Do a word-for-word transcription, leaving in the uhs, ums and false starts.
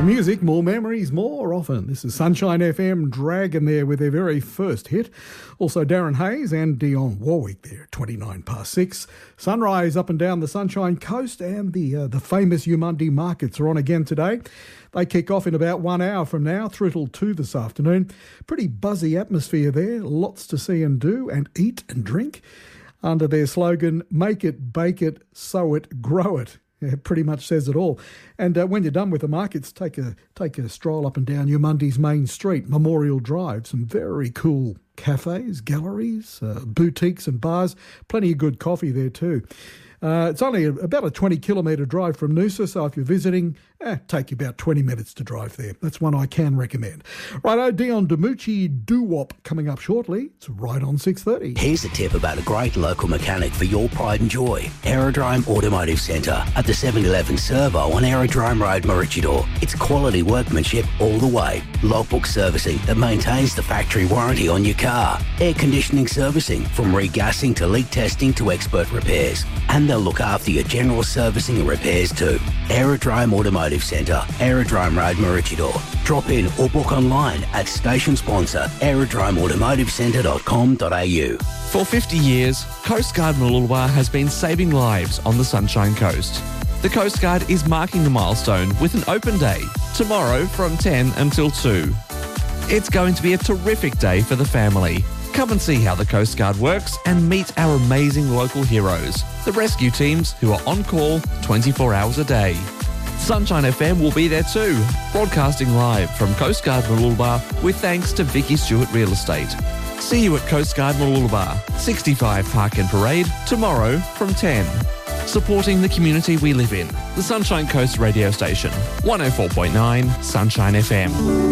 music, more memories, more often. This is Sunshine F M, Dragon there with their very first hit. Also Darren Hayes and Dionne Warwick there, twenty-nine past six. Sunrise up and down the Sunshine Coast, and the uh, the famous Eumundi markets are on again today. They kick off in about one hour from now, through till two this afternoon. Pretty buzzy atmosphere there, lots to see and do and eat and drink. Under their slogan, make it, bake it, sow it, grow it. It pretty much says it all. And uh, when you're done with the markets, take a take a stroll up and down Eumundi's main street, Memorial Drive. Some very cool cafes, galleries, uh, boutiques and bars. Plenty of good coffee there too. Uh, it's only a, about a twenty kilometre drive from Noosa, so if you're visiting, eh, take you about twenty minutes to drive there. That's one I can recommend. Righto, Dion DiMucci doo-wop coming up shortly. It's right on six thirty. Here's a tip about a great local mechanic for your pride and joy. Aerodrome Automotive Centre at the seven eleven Servo on Aerodrome Road, Maroochydore. It's quality workmanship all the way. Logbook servicing that maintains the factory warranty on your car. Air conditioning servicing from regassing to leak testing to expert repairs. And they'll look after your general servicing and repairs too. Aerodrome Automotive Centre, Aerodrome Road, Maroochydore. Drop in or book online at station sponsor aerodrome automotive centre dot com dot a u. For fifty years, Coast Guard Mooloolaba has been saving lives on the Sunshine Coast. The Coast Guard is marking the milestone with an open day tomorrow from ten until two. It's going to be a terrific day for the family. Come and see how the Coast Guard works and meet our amazing local heroes, the rescue teams who are on call twenty-four hours a day. Sunshine F M will be there too, broadcasting live from Coast Guard Mooloolaba with thanks to Vicky Stewart Real Estate. See you at Coast Guard Mooloolaba, sixty-five Park and Parade, tomorrow from ten. Supporting the community we live in, the Sunshine Coast radio station, one oh four point nine Sunshine F M.